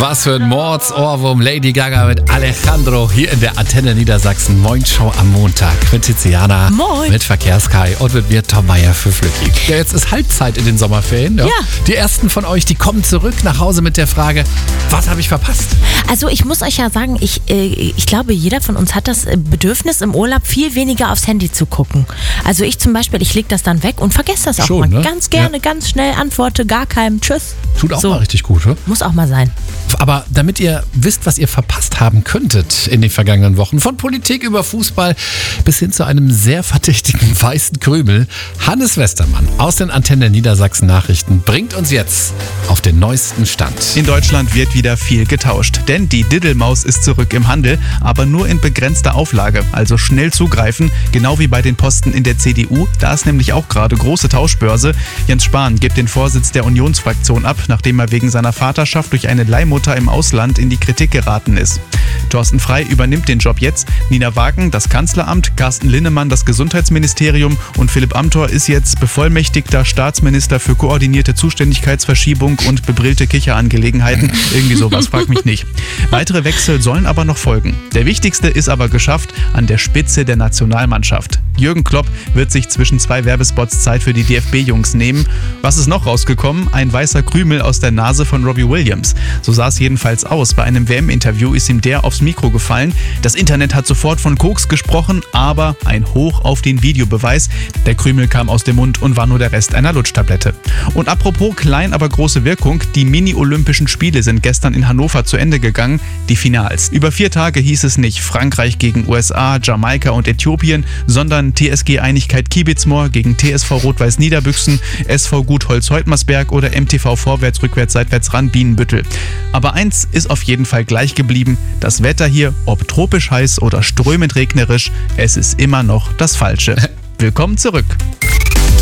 Was für ein Mordsohrwurm. Lady Gaga mit Alejandro hier in der Antenne Niedersachsen. Moin Show am Montag mit Tiziana, Moin. mit Verkehrskai und mit mir Tom Meier für Flücki. Ja, jetzt ist Halbzeit in den Sommerferien. Ja. Die ersten von euch, die kommen zurück nach Hause mit der Frage, was habe ich verpasst? Also ich muss euch ja sagen, ich glaube, jeder von uns hat das Bedürfnis im Urlaub viel weniger aufs Handy zu gucken. Also ich zum Beispiel, ich lege das dann weg und vergesse das auch Schon, mal. ne? Ganz gerne, ganz schnell antworte, gar keinem Tschüss. Tut auch So. mal richtig gut, oder? Muss auch mal sein. Aber damit ihr wisst, was ihr verpasst haben könntet in den vergangenen Wochen, von Politik über Fußball bis hin zu einem sehr verdächtigen weißen Krümel, Hannes Westermann aus den Antenne Niedersachsen Nachrichten bringt uns jetzt auf den neuesten Stand. In Deutschland wird wieder viel getauscht, denn die Diddelmaus ist zurück im Handel, aber nur in begrenzter Auflage, also schnell zugreifen, genau wie bei den Posten in der CDU, da ist nämlich auch gerade große Tauschbörse. Jens Spahn gibt den Vorsitz der Unionsfraktion ab, nachdem er wegen seiner Vaterschaft durch eine Leihmutter im Ausland in die Kritik geraten ist. Thorsten Frey übernimmt den Job jetzt, Nina Wagen das Kanzleramt, Carsten Linnemann das Gesundheitsministerium und Philipp Amthor ist jetzt bevollmächtigter Staatsminister für koordinierte Zuständigkeitsverschiebung und bebrillte Kicherangelegenheiten. Irgendwie sowas, frag mich nicht. Weitere Wechsel sollen aber noch folgen. Der wichtigste ist aber geschafft an der Spitze der Nationalmannschaft. Jürgen Klopp wird sich zwischen zwei Werbespots Zeit für die DFB-Jungs nehmen. Was ist noch rausgekommen? Ein weißer Krümel aus der Nase von Robbie Williams. So sah es jedenfalls aus. Bei einem WM-Interview ist ihm der aufs Mikro gefallen. Das Internet hat sofort von Koks gesprochen, aber ein Hoch auf den Videobeweis. Der Krümel kam aus dem Mund und war nur der Rest einer Lutschtablette. Und apropos klein, aber große Wirkung, die Mini-Olympischen Spiele sind gestern in Hannover zu Ende gegangen, die Finals. Über 4 Tage hieß es nicht Frankreich gegen USA, Jamaika und Äthiopien, sondern TSG Einigkeit Kiebitzmoor gegen TSV Rot-Weiß Niederbüchsen, SV Gut Holz-Heutmersberg oder MTV Vorwärts, Rückwärts, Seitwärts ran Bienenbüttel. Aber eins ist auf jeden Fall gleich geblieben. Das Wetter hier, ob tropisch heiß oder strömend regnerisch, es ist immer noch das Falsche. Willkommen zurück.